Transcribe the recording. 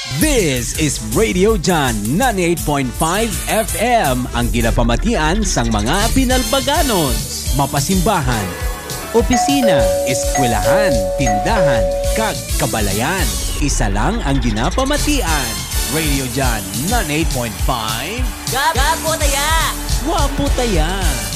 This is Radio Jan 98.5 FM, ang ginapamatian sang mga Pinalbaganos. Mapasimbahan, opisina, eskwelahan, tindahan, kag kabalayan. Isa lang ang ginapamatian. Radio Jan 98.5. Gapo taya! Wapo taya!